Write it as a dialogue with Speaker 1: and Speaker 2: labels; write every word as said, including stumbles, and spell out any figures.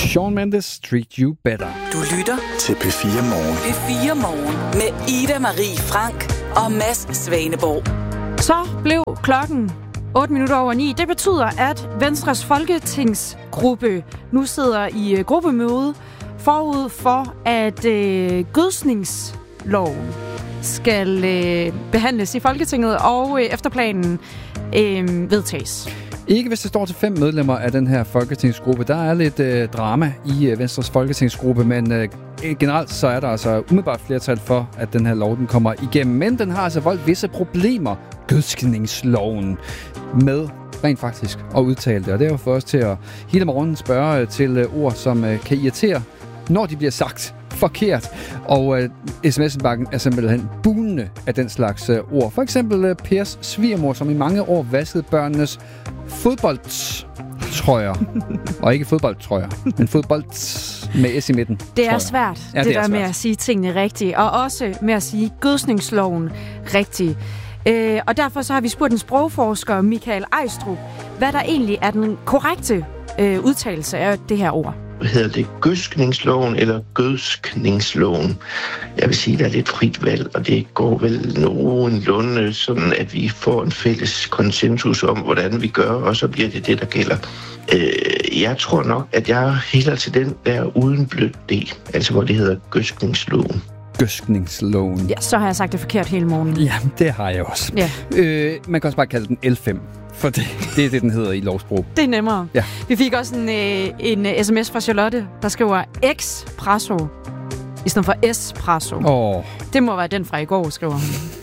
Speaker 1: Shawn Mendes, Treat You Better.
Speaker 2: Du lytter
Speaker 3: til P fire Morgen.
Speaker 2: P fire Morgen med Ida Marie Frank og Mads Svaneborg.
Speaker 4: Så blev klokken otte minutter over ni. Det betyder, at Venstres folketingsgruppe nu sidder i uh, gruppemøde forud for, at uh, gødsningsloven skal uh, behandles i Folketinget og uh, efter planen uh, vedtages.
Speaker 1: Ikke hvis det står til fem medlemmer af den her folketingsgruppe. Der er lidt øh, drama i øh, Venstres folketingsgruppe, men øh, generelt så er der altså umiddelbart flertal for, at den her lov den kommer igennem. Men den har altså voldt visse problemer, gødskningsloven, med rent faktisk at udtale det. Og det er jo for os til at hele morgenen spørge til øh, ord, som øh, kan irritere, når de bliver sagt forkert. Og øh, sms'en-bakken er simpelthen bunende af den slags øh, ord. For eksempel øh, Pers svigermor, som i mange år vaskede børnenes fodboldtrøjer. Og ikke fodboldtrøjer, men fodbold med S i midten.
Speaker 4: Det er svært,
Speaker 1: ja,
Speaker 4: det,
Speaker 1: det
Speaker 4: der
Speaker 1: er
Speaker 4: med
Speaker 1: svært.
Speaker 4: at sige tingene rigtigt. Og også med at sige gødsningsloven rigtigt. Øh, og derfor så har vi spurgt en sprogforsker, Michael Ejstrup, hvad der egentlig er den korrekte øh, udtalelse af det her ord.
Speaker 5: Hedder det gødskningsloven eller gødskningsloven? Jeg vil sige, at der er lidt frit valg, og det går vel nogenlunde sådan, at vi får en fælles konsensus om, hvordan vi gør, og så bliver det det, der gælder. Øh, jeg tror nok, at jeg hælder til den der uden blødt D, altså hvor det hedder gødskningsloven.
Speaker 1: Gødskningsloven.
Speaker 4: Ja, så har jeg sagt det forkert hele morgenen.
Speaker 1: Ja, det har jeg også.
Speaker 4: Ja.
Speaker 1: Øh, man kan også bare kalde den L fem, for det, det er det, den hedder i lovsprog.
Speaker 4: Det er nemmere.
Speaker 1: Ja.
Speaker 4: Vi fik også en, øh, en sms fra Charlotte, der skriver X-presso i stedet for S-presso.
Speaker 1: Åh.
Speaker 4: Det må være den fra i går, skriver hun.